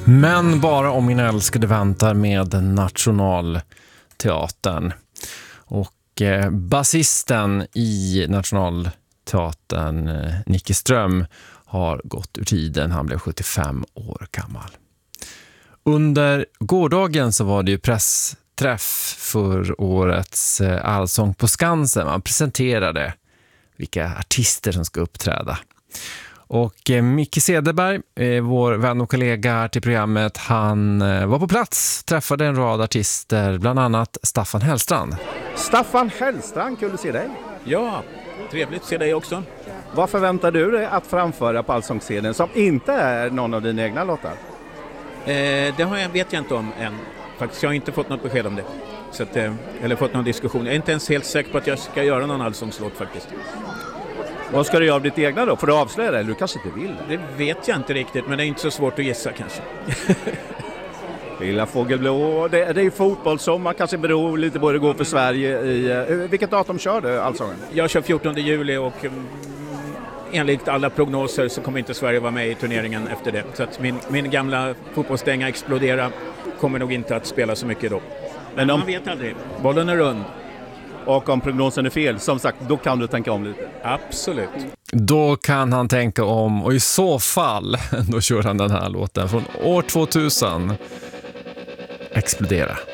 Men bara om min älskade väntar med Nationalteatern. Och basisten i Nationalteatern, Nicke Ström, har gått ur tiden. Han blev 75 år gammal. Under gårdagen så var det ju pressträff för årets Allsång på Skansen. Man presenterade vilka artister som ska uppträda. Och Micke Cederberg, vår vän och kollega här till programmet, han var på plats, träffade en rad artister, bland annat Staffan Hellstrand. Staffan Hellstrand, kul att se dig. Ja, trevligt att se dig också. Vad förväntar du dig att framföra på Allsångsscenen som inte är någon av dina egna låtar? Vet jag inte om än. Faktiskt, jag har inte fått något besked om det. Så att, eller fått någon diskussion. Jag är inte ens helt säker på att jag ska göra någon allsångslåt faktiskt. Vad ska du göra av ditt egna då? Får du avslöja det eller du kanske inte vill? Det vet jag inte riktigt, men det är inte så svårt att gissa kanske. Lilla Fågelblå, det är ju fotbollssommar, kanske beror lite på hur det går för Sverige. Vilket datum kör du Allsången? Jag kör 14 juli och enligt alla prognoser så kommer inte Sverige vara med i turneringen efter det. Så att min gamla fotbollsstänga Explodera kommer nog inte att spela så mycket då. Men man vet aldrig, bollen är rund. Och om prognosen är fel, som sagt, då kan du tänka om lite. Absolut. Då kan han tänka om, och i så fall då kör han den här låten från år 2000. Explodera.